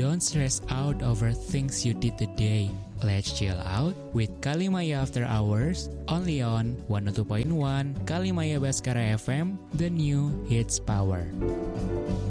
Don't stress out over things you did today. Let's chill out with Kalimaya After Hours, only on 102.1 Kalimaya Baskara FM, the new hits power.